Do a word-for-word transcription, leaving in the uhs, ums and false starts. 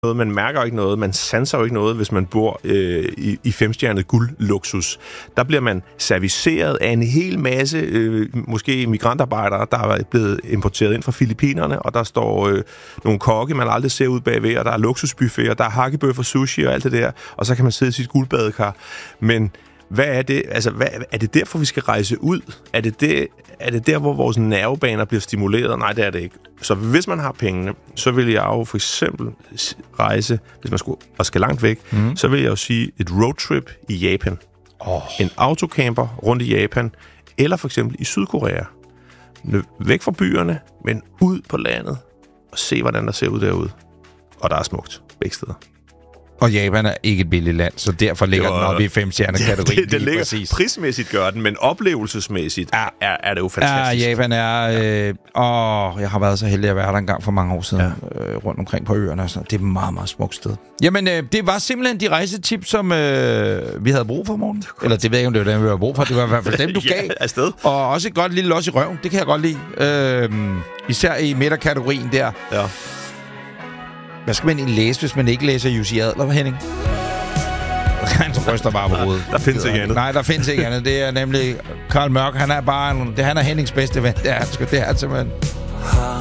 noget, man mærker jo ikke noget, man sanser jo ikke noget, hvis man bor øh, i, i femstjernet guldluksus. Der bliver man serviceret af en hel masse, øh, måske migrantarbejdere, der er blevet importeret ind fra Filippinerne, og der står øh, nogle kokke, man aldrig ser ud bagved, og der er luksusbuffeter, der er hakkebøffer, sushi og alt det der, og så kan man sidde i sit guldbadekar. Men hvad er det? Altså, hvad, er det derfor, vi skal rejse ud? Er det, det, er det der, hvor vores nervebaner bliver stimuleret? Nej, det er det ikke. Så hvis man har pengene, så vil jeg jo for eksempel rejse, hvis man skulle, og skal langt væk, mm. så vil jeg jo sige et roadtrip i Japan. Oh. En autocamper rundt i Japan, eller for eksempel i Sydkorea. Væk fra byerne, men ud på landet, og se, hvordan der ser ud derude. Og der er smukt begge steder. Og Japan er ikke et billigt land, så derfor ligger jo, den oppe i femstjerne-kategorien. Ja, det, det ligger præcis. Prismæssigt gør den, men oplevelsesmæssigt ja. er, er det jo fantastisk. Ja, Japan er... Øh, åh, jeg har været så heldig at være der en gang for mange år siden, ja. øh, rundt omkring på øerne. Så det er et meget, meget smukt sted. Jamen, øh, det var simpelthen de rejsetips, som øh, vi havde brug for, Morten. Eller det ved jeg ikke, om det var dem, vi havde brug for. Det var i hvert fald dem, du gav. Ja, afsted. Og også et godt lille los i røven. Det kan jeg godt lide. Øh, især i midterkategorien der. Ja. Hvad skal man egentlig læse, hvis man ikke læser Jussi Adler, Henning? Han ryster bare på hovedet. Der findes ikke andet. Nej, der findes ikke andet. Det er nemlig Carl Mørck. Han er bare en, det, han er Hennings bedste ven. Det er, det er simpelthen...